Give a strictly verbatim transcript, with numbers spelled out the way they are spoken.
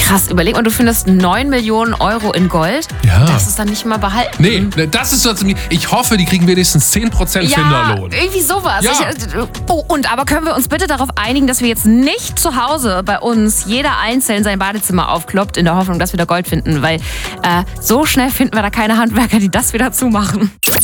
Krass, überleg mal, du findest neun Millionen Euro in Gold. Ja. Das ist dann nicht mal behalten. Nee, das ist so ziemlich. Ich hoffe, die kriegen wenigstens zehn Prozent Ja, Finderlohn. irgendwie sowas. Ja. Ich, oh, und aber können wir uns bitte darauf einigen, dass wir jetzt nicht zu Hause bei uns jeder einzeln sein Badezimmer aufkloppt, in der Hoffnung, dass wir da Gold finden, weil äh, so schnell finden wir da keine Handwerker, die das wieder zumachen.